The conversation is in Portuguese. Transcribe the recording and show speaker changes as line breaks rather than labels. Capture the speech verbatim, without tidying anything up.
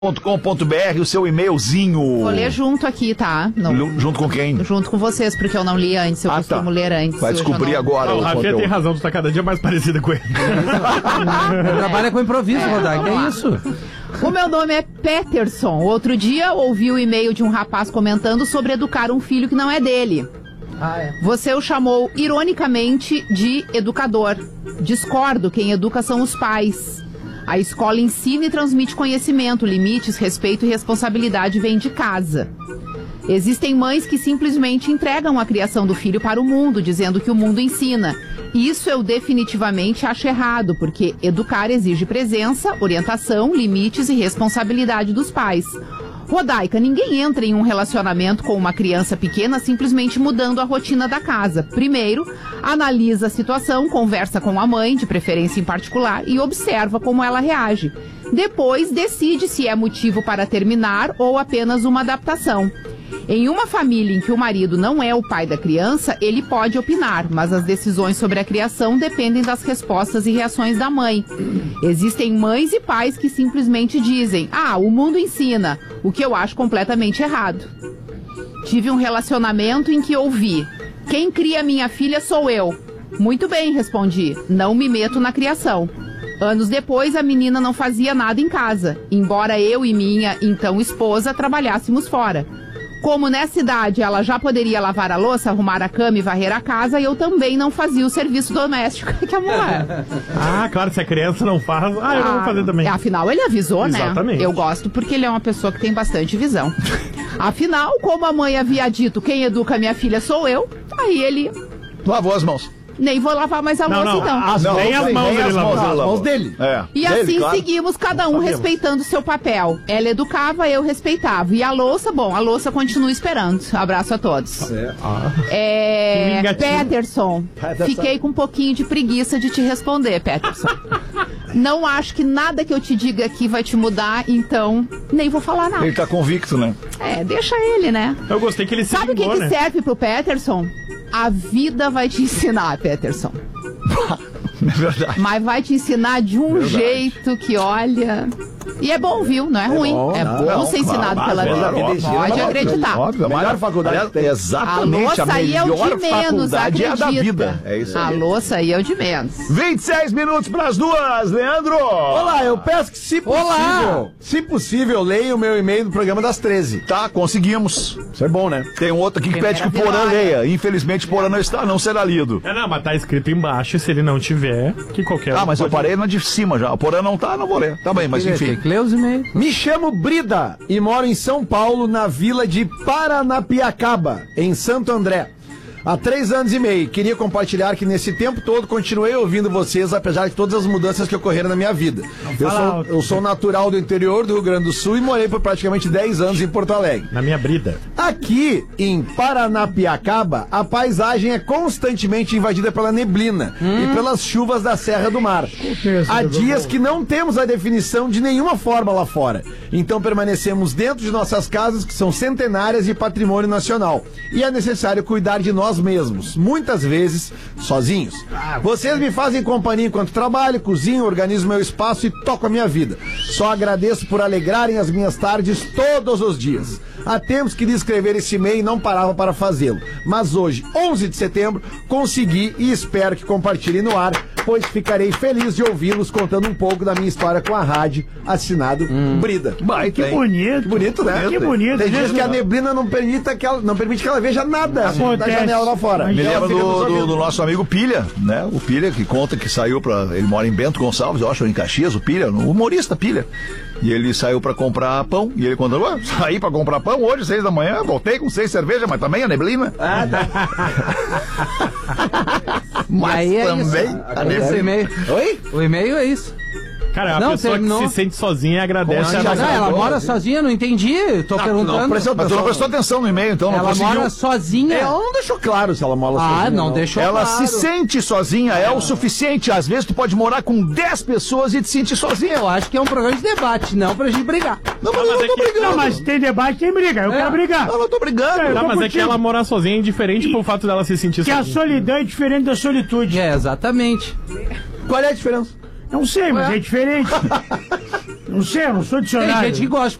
ponto com ponto b r, o seu e-mailzinho.
Vou ler junto aqui, tá? Não,
junto com quem?
Junto com vocês, porque eu não li antes, eu
ah,
costumo
tá.
ler antes.
Vai descobrir
não...
agora.
Não, o Rafinha tem razão, tu tá cada dia mais parecida com ele.
Trabalha com improviso, Rodaica, é isso?
O meu nome é Peterson. Outro dia ouvi o e-mail de um rapaz comentando sobre educar um filho que não é dele. Ah, é. Você o chamou, ironicamente, de educador. Discordo, quem educa são os pais. A escola ensina e transmite conhecimento, limites, respeito e responsabilidade vêm de casa. Existem mães que simplesmente entregam a criação do filho para o mundo, dizendo que o mundo ensina. Isso eu definitivamente acho errado, porque educar exige presença, orientação, limites e responsabilidade dos pais. Rodaica, ninguém entra em um relacionamento com uma criança pequena simplesmente mudando a rotina da casa. Primeiro, analisa a situação, conversa com a mãe, de preferência em particular, e observa como ela reage. Depois, decide se é motivo para terminar ou apenas uma adaptação. Em uma família em que o marido não é o pai da criança, ele pode opinar, mas as decisões sobre a criação dependem das respostas e reações da mãe. Existem mães e pais que simplesmente dizem, ah, o mundo ensina, o que eu acho completamente errado. Tive um relacionamento em que ouvi, quem cria minha filha sou eu. Muito bem, respondi, não me meto na criação. Anos depois, a menina não fazia nada em casa, embora eu e minha, então, esposa trabalhássemos fora. Como nessa idade ela já poderia lavar a louça, arrumar a cama e varrer a casa, eu também não fazia o serviço doméstico. Que amor é?
Ah, claro, se a criança não faz, ah, eu ah, não vou fazer também.
Afinal, ele avisou, né?
Exatamente.
Eu gosto porque ele é uma pessoa que tem bastante visão. Afinal, como a mãe havia dito, quem educa minha filha sou eu, aí ele...
Lavou as mãos.
Nem vou lavar mais a
não,
louça,
não,
então.
As, não, nem as mãos, nem as mãos,
as mãos dele. É.
E
dele,
assim
claro.
seguimos, cada um respeitando seu papel. Ela educava, eu respeitava. E a louça, bom, a louça continua esperando. Abraço a todos. É, ah. é Peterson, Peterson, fiquei com um pouquinho de preguiça de te responder, Peterson. Não acho que nada que eu te diga aqui vai te mudar, então nem vou falar nada.
Ele tá convicto, né?
É, deixa ele, né?
Eu gostei que ele se
Sabe o que,
ligou,
que
né?
serve pro Peterson? A vida vai te ensinar, Peterson.
É verdade.
Mas vai te ensinar de um verdade. jeito que, olha... E é bom, viu? Não é, é ruim. Bom, é não, bom não, ser ensinado claro, pela vida. Óbvio, pode óbvio, acreditar.
Óbvio, a melhor faculdade é exatamente a, a melhor é o de menos, faculdade acredita. É a da vida. É isso aí.
A louça aí é o de menos.
vinte e seis minutos para as duas, Leandro.
Olá, eu peço que, se possível, Olá. se possível, leia o meu e-mail do programa das treze.
Tá, conseguimos.
Isso é bom, né?
Tem um outro aqui que Primeira pede que o Porã leia. Infelizmente, o Porã não está, não será lido.
É, não, mas tá escrito embaixo, se ele não tiver, que qualquer
Ah,
um
mas eu parei na de cima já. O Porã não tá, não vou ler. Tá bem, mas enfim.
Tem que ler os e-mails.
Me chamo Brida e moro em São Paulo, na vila de Paranapiacaba, em Santo André. Há três anos e meio, queria compartilhar que nesse tempo todo continuei ouvindo vocês, apesar de todas as mudanças que ocorreram na minha vida. Eu sou, eu sou natural do interior do Rio Grande do Sul e morei por praticamente dez anos em Porto Alegre.
Na minha brida.
Aqui, em Paranapiacaba, a paisagem é constantemente invadida pela neblina hum. e pelas chuvas da Serra do Mar. Há dias que não temos a definição de nenhuma forma lá fora. Então permanecemos dentro de nossas casas, que são centenárias e patrimônio nacional. E é necessário cuidar de nós mesmos, muitas vezes sozinhos. Vocês me fazem companhia enquanto trabalho, cozinho, organizo meu espaço e toco a minha vida. Só agradeço por alegrarem as minhas tardes todos os dias. Há tempos que escrever esse e-mail e não parava para fazê-lo. Mas hoje, onze de setembro, consegui e espero que compartilhem no ar, pois ficarei feliz de ouvi-los contando um pouco da minha história com a rádio, assinado hum. Brida.
Vai, que
tem.
bonito.
Que bonito, né?
Que bonito.
Tem dias que a neblina não permite que ela, não permite que ela veja nada assim, da janela lá fora.
Me lembra do, do, do nosso amigo Pilha, né? O Pilha, que conta que saiu pra... Ele mora em Bento Gonçalves, eu acho, em Caxias, o Pilha, o humorista Pilha. E ele saiu pra comprar pão, e ele contou, ah, saí pra comprar pão hoje, seis da manhã, voltei com seis cervejas, mas também a neblina. Ah,
mas aí é
também
isso.
a neblina.
O e-mail.
Oi?
O e-mail é isso.
Cara, é uma
não,
pessoa
terminou.
que se sente sozinha e agradece.
Não, não, ela mora sozinha, não entendi. Tô
não,
perguntando.
Não, prestou, mas tu não prestou atenção no e-mail, então
ela
não conseguiu.
Ela mora sozinha.
Ela não deixou claro se ela mora
ah,
sozinha.
Ah, não, não deixou
ela
claro.
Ela se sente sozinha, é o suficiente. Às vezes tu pode morar com dez pessoas e te sentir sozinha.
Eu acho que é um programa de debate, não pra gente brigar.
Não, mas, não, mas eu não tô é que... brigando.
Não, mas tem debate, tem briga. Eu é. quero brigar.
Não, eu tô brigando.
É, não,
tô
mas contigo. É que ela morar sozinha é indiferente e... pro fato dela se sentir
que
sozinha.
Que a solidão é diferente da solitude.
É, exatamente.
Qual é a diferença?
Não sei, mas é, é diferente. Não sei, eu não sou
Tem
dicionário.
gente que gosta